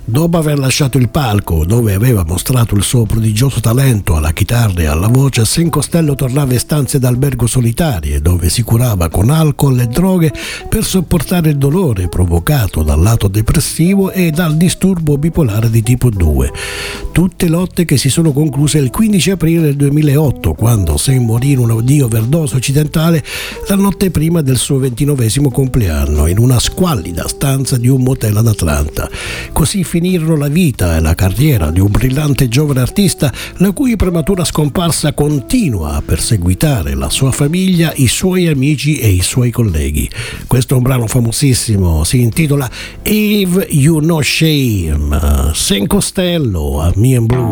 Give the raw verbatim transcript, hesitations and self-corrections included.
Dopo aver lasciato il palco, dove aveva mostrato il suo prodigioso talento alla chitarra e alla voce, Sam Costello tornava in stanze d'albergo solitarie, dove si curava con alcol e droghe per sopportare il dolore provocato dal lato depressivo e dal disturbo bipolare di tipo due. Tutte lotte che si sono concluse il quindici aprile del duemilaotto, quando Sam morì in una di overdose occidentale la notte prima del suo ventinovesimo compleanno, in una squallida stanza di un motel ad Atlanta. Così finirono la vita e la carriera di un brillante giovane artista, la cui prematura scomparsa continua a perseguitare la sua famiglia, i suoi amici e i suoi colleghi. Questo è un brano famosissimo, si intitola If You No Shame. Sam Costello a Me and Blue.